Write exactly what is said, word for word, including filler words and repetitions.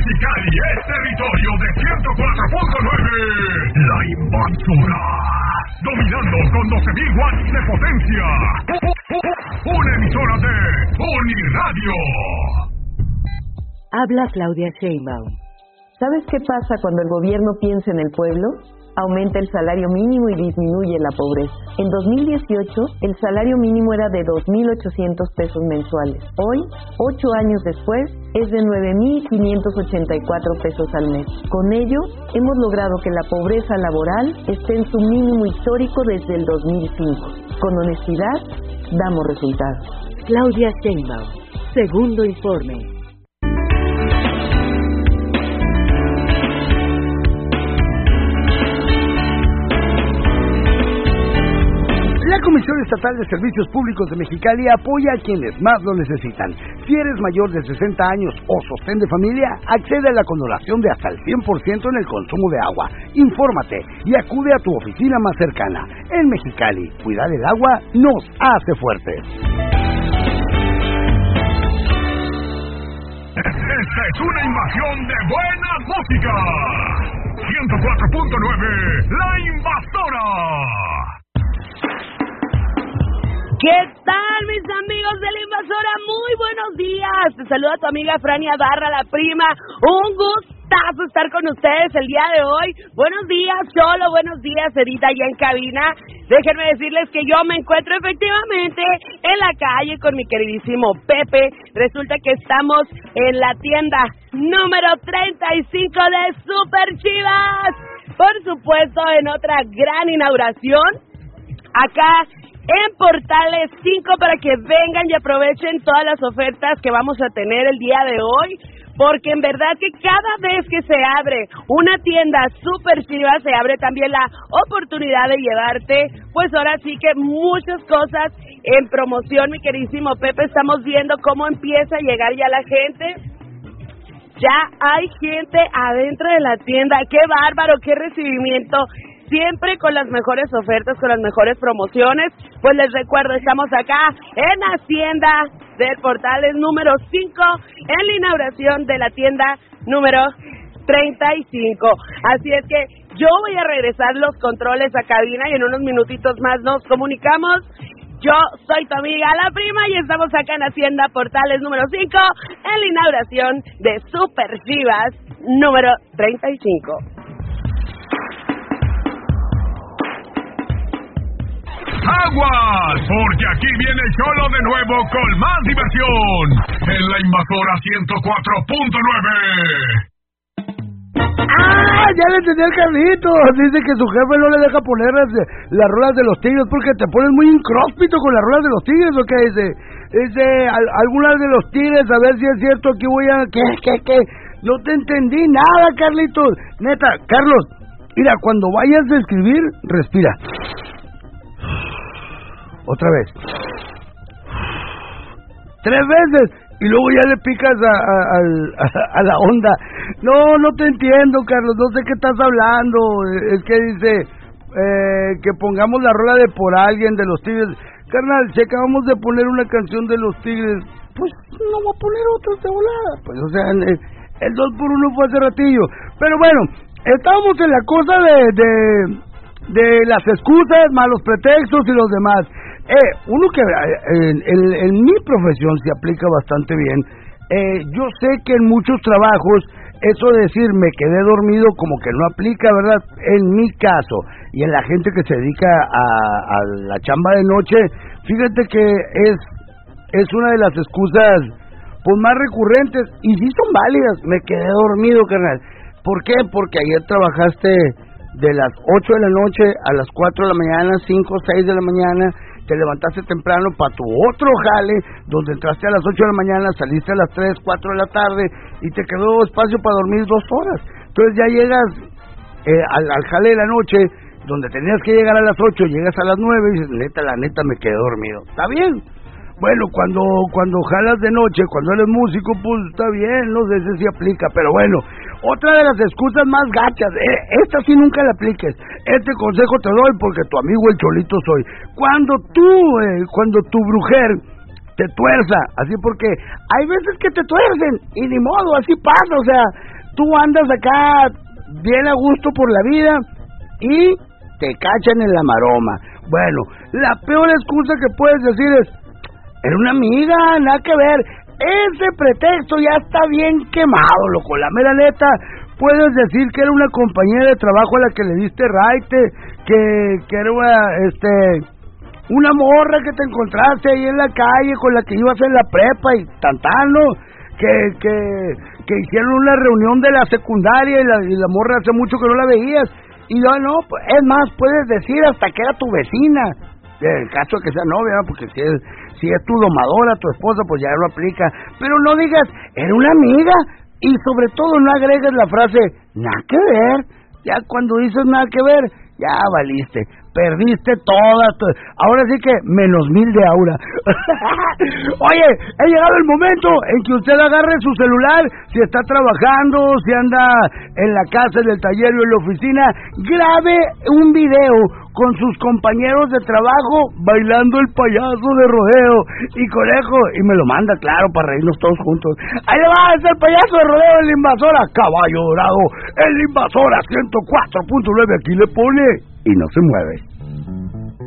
Mexicali es territorio de ciento cuatro punto nueve. La Invasora. Dominando con doce mil watts de potencia. Una emisora de Uniradio. Habla Claudia Sheinbaum. ¿Sabes qué pasa cuando el gobierno piensa en el pueblo? Aumenta el salario mínimo y disminuye la pobreza. En dos mil dieciocho, el salario mínimo era de dos mil ochocientos pesos mensuales. Hoy, ocho años después, es de nueve mil quinientos ochenta y cuatro pesos al mes. Con ello, hemos logrado que la pobreza laboral esté en su mínimo histórico desde el dos mil cinco. Con honestidad, damos resultados. Claudia Sheinbaum, segundo informe. La Comisión Estatal de Servicios Públicos de Mexicali apoya a quienes más lo necesitan. Si eres mayor de sesenta años o sostén de familia, accede a la condonación de hasta el cien por ciento en el consumo de agua. Infórmate y acude a tu oficina más cercana. En Mexicali, cuidar el agua nos hace fuertes. Esta es una invasión de buena música. ciento cuatro punto nueve, La Invasora. ¿Qué tal, mis amigos de La Invasora? Muy buenos días. Te saluda tu amiga Frania Barra, la prima. Un gustazo estar con ustedes el día de hoy. Buenos días, Cholo. Buenos días, Edita, allá en cabina. Déjenme decirles que yo me encuentro efectivamente en la calle con mi queridísimo Pepe. Resulta que estamos en la tienda número treinta y cinco de Super Chivas. Por supuesto, en otra gran inauguración. Acá en Portales cinco para que vengan y aprovechen todas las ofertas que vamos a tener el día de hoy, porque en verdad que cada vez que se abre una tienda Super Chivas, se abre también la oportunidad de llevarte, pues ahora sí que muchas cosas en promoción, mi queridísimo Pepe. Estamos viendo cómo empieza a llegar ya la gente. Ya hay gente adentro de la tienda. ¡Qué bárbaro! ¡Qué recibimiento! Siempre con las mejores ofertas, con las mejores promociones. Pues les recuerdo, estamos acá en Hacienda del Portales número cinco, en la inauguración de la tienda número treinta y cinco. Así es que yo voy a regresar los controles a cabina y en unos minutitos más nos comunicamos. Yo soy tu amiga la prima y estamos acá en Hacienda Portales número cinco, en la inauguración de Super Chivas número treinta y cinco. ¡Aguas! Porque aquí viene el Cholo de nuevo con más diversión en La Invasora ciento cuatro punto nueve. ¡Ah! Ya le entendí al Carlitos. Dice que su jefe no le deja poner las, las rolas de los Tigres porque te pones muy incróspito con las rolas de los Tigres. ¿O qué dice? Dice al, algunas de los Tigres, a ver si es cierto que voy a... ¿Qué? ¿Qué? ¿Qué? No te entendí nada, Carlitos. Neta, Carlos, mira, cuando vayas a escribir, respira. Otra vez. Tres veces. Y luego ya le picas a, a, a, a la onda. No, no te entiendo, Carlos. No sé qué estás hablando. Es que dice eh, que pongamos la rola de Por Alguien de los Tigres. Carnal, si acabamos de poner una canción de los Tigres, pues no voy a poner otra de volada. Pues, o sea, el, el dos por uno fue hace ratillo. Pero bueno, estábamos en la cosa de... de de las excusas, malos pretextos y los demás. Eh, uno que en, en, en mi profesión se aplica bastante bien. Eh, yo sé que en muchos trabajos eso de decir me quedé dormido como que no aplica, ¿verdad? En mi caso y en la gente que se dedica a, a la chamba de noche, fíjate que es es una de las excusas pues más recurrentes y sí son válidas. Me quedé dormido, carnal. ¿Por qué? Porque ayer trabajaste de las ocho de la noche a las cuatro de la mañana, cinco, seis de la mañana, te levantaste temprano para tu otro jale, donde entraste a las ocho de la mañana, saliste a las tres, cuatro de la tarde, y te quedó espacio para dormir dos horas. Entonces ya llegas eh, al, al jale de la noche, donde tenías que llegar a las ocho, llegas a las nueve, y dices, neta, la neta me quedé dormido. ¿Está bien? Bueno, cuando cuando jalas de noche, cuando eres músico, pues está bien, no sé si sí aplica, pero bueno. Otra de las excusas más gachas, eh, esta sí nunca la apliques. Este consejo te doy porque tu amigo el Cholito soy. Cuando tú, eh, cuando tu brujer te tuerza, así porque hay veces que te tuercen y ni modo, así pasa, o sea, tú andas acá bien a gusto por la vida y te cachan en la maroma. Bueno, la peor excusa que puedes decir es, era una amiga, nada que ver. Ese pretexto ya está bien quemado, loco. La mera neta, puedes decir que era una compañera de trabajo a la que le diste raite, que, que era una, este, una morra que te encontraste ahí en la calle con la que ibas en la prepa y tantano, que, que, que hicieron una reunión de la secundaria y la, y la morra hace mucho que no la veías. Y yo, no, es más, puedes decir hasta que era tu vecina, en el caso de que sea novia, ¿no? Porque si es, si es tu domadora, tu esposa, pues ya lo aplica. Pero no digas, era una amiga, y sobre todo no agregues la frase, nada que ver. Ya cuando dices nada que ver, ya valiste, perdiste todas, to... ahora sí que menos mil de aura. Oye, ha llegado el momento en que usted agarre su celular, si está trabajando, si anda en la casa, en el taller o en la oficina, grabe un video con sus compañeros de trabajo bailando el payaso de rodeo y conejo, y me lo manda, claro, para reírnos todos juntos. Ahí le va, es el payaso de rodeo en la invasora, caballo dorado, en la invasora ciento cuatro punto nueve, aquí le pone y no se mueve.